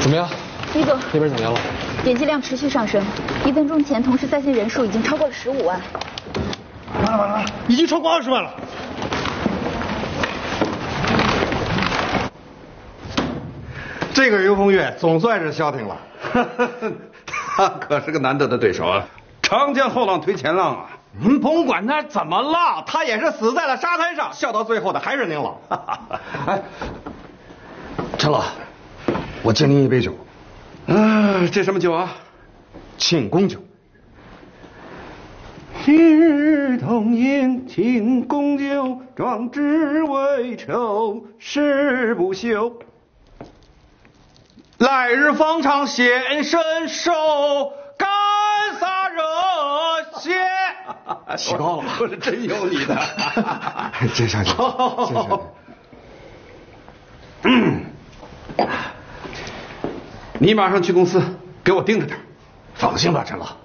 怎么样？ 李总， 那边怎么样了？ 点击量持续上升，1分钟前同时在线人数已经超过了15万。 完了，已经超过20万了。 这个尤凤月总算是消停了， 他可是个难得的对手啊！长江后浪推前浪啊！ 您甭管他怎么浪，他也是死在了沙滩上，笑到最后的还是您老。 哎，陈老，我敬您一杯酒。这什么酒啊？庆功酒。昔日同饮庆功酒，壮志未酬誓不休。 来日方长显身手，干洒热血。 起高了，我是真有你的。接下去，谢谢。你马上去公司给我盯着点。 放心吧，陈老，